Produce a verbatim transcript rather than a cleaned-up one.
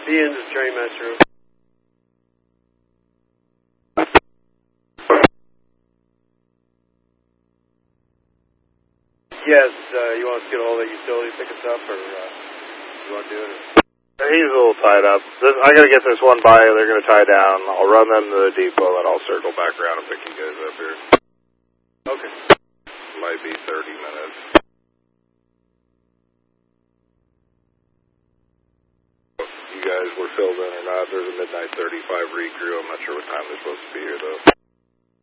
Ian, this is Train Master. Yes, uh, you want us to get a hold of the utility, pick us up, or uh, you want to do it? Or? He's a little tied up. This, I got to get this one by. They're going to tie down. I'll run them to the depot, and I'll circle back around and pick you guys up here. Okay. Might be thirty minutes. You guys were filled in or not. There's a midnight thirty-five recrew. I'm not sure what time they're supposed to be here, though.